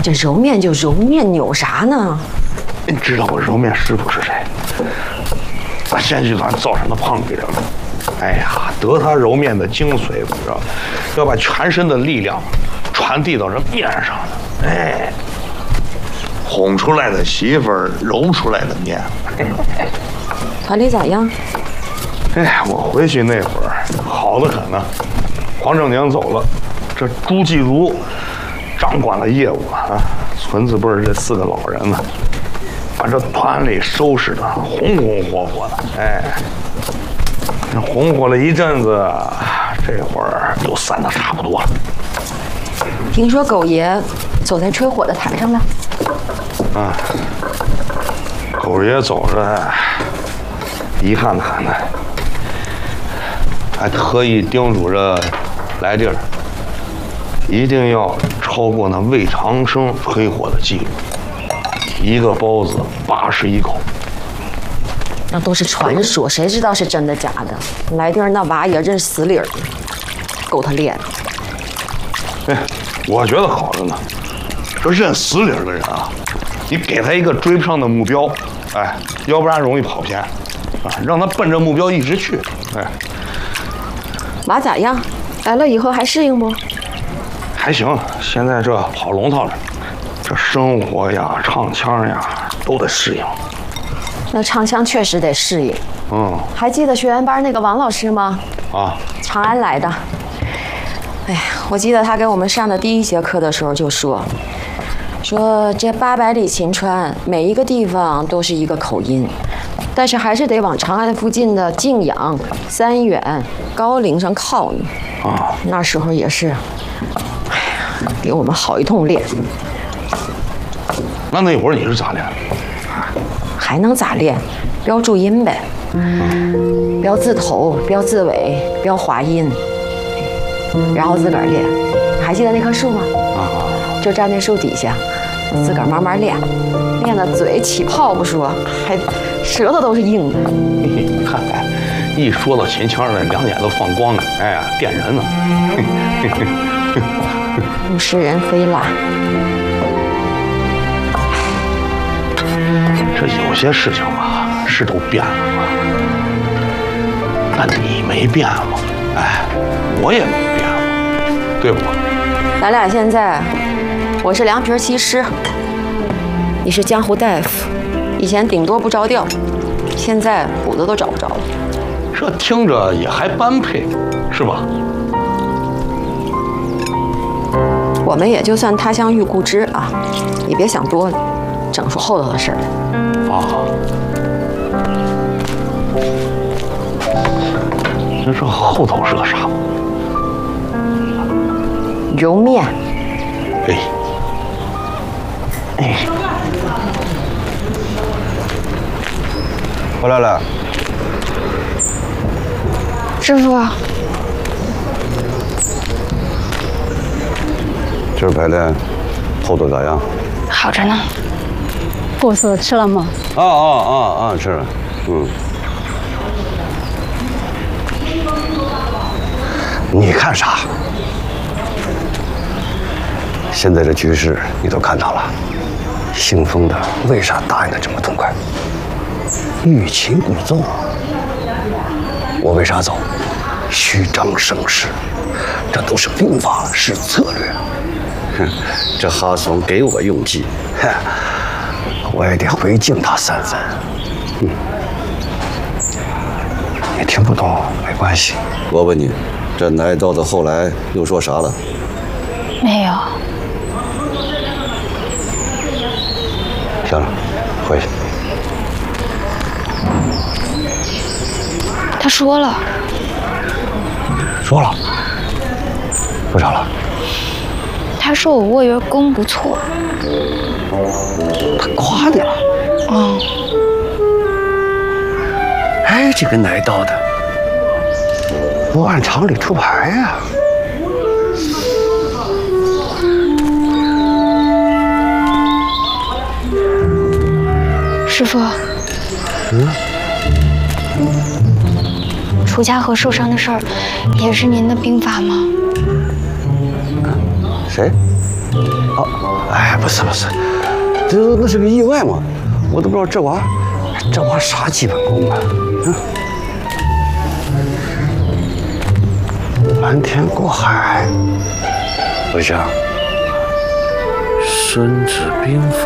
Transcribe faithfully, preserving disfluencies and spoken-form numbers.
这揉面就揉面，扭啥呢？ 你知道我揉面师傅是谁？咱县剧团造成的胖给人了。哎呀，得他揉面的精髓，你知道，要把全身的力量传递到这面上的。哎，哄出来的媳妇儿，揉出来的面。 团里咋样？ 哎，我回去那会儿好的很呢。黄正宁走了，这朱继如掌管了业务啊，村子辈儿这四个老人呢，把这团里收拾的红红火火的。哎，红火了一阵子，这会儿又散的差不多了。 听说狗爷走在吹火的台上了。 啊，狗爷走着，遗憾的很呢，还特意叮嘱着来地儿，一定要超过那魏长生吹火的记录，一个包子八十一口。 那都是传说，谁知道是真的假的？来地儿那娃也认死理儿，够他练。 哎，我觉得好着呢。这认死理儿的人啊，你给他一个追不上的目标，哎，要不然容易跑偏，啊，让他奔着目标一直去，哎。 娃咋样？来了以后还适应不？ 还行，现在这跑龙套着，这生活呀、唱腔呀都得适应。 那唱腔确实得适应。 嗯， 还记得学员班那个王老师吗？ 啊， 长安来的。哎呀，我记得他给我们上的第一节课的时候就说，说这八百里秦川每一个地方都是一个口音，但是还是得往长安附近的泾阳、三远、高陵上靠呢。 啊， 那时候也是，哎呀，给我们好一通练。 那那会儿你是咋练？ 还能咋练？标注音呗，标字头，标字尾，标滑音，然后自个儿练。还记得那棵树吗？ 啊， 就站那树底下，自个儿慢慢练，练的嘴起泡不说，还舌头都是硬的。 你看看，一说到秦腔了，两眼都放光了，哎呀，电人呢。 物是人非啦。 这有些事情啊，是都变了嘛。但你没变嘛，哎，我也没变嘛，对不？ 咱俩现在，我是凉皮西施，你是江湖大夫。以前顶多不着调，现在谱子都找不着了。 这听着也还般配，是吧？ 我们也就算他乡遇故知啊，你别想多了，整出后头的事儿来。 啊，那这后头是个啥？ 揉面。 哎，哎， 回来了。 师傅， 今儿排练后头咋样？ 好着呢。故事吃了吗？ 啊啊啊啊！吃了，嗯。你看啥？现在这局势你都看到了，姓封的为啥答应的这么痛快？欲擒故纵。我为啥走？虚张声势，这都是兵法，是策略。哼，这哈怂给我用计，哼。我也得回敬他三分。嗯，你听不懂没关系。我问你，这奶道子后来又说啥了？ 没有。 行了，回去。 他说了。 说了。说啥了？ 他说我卧月功不错。 他夸你了。 嗯。 哎，这个奶道的，不按常理出牌呀。 师傅。 嗯。 楚家河受伤的事儿，也是您的兵法吗？ 谁？ 哦，哎，不是不是，这那是个意外嘛，我都不知道这娃，这娃啥基本功啊？嗯，瞒天过海，为啥？《孙子兵法》。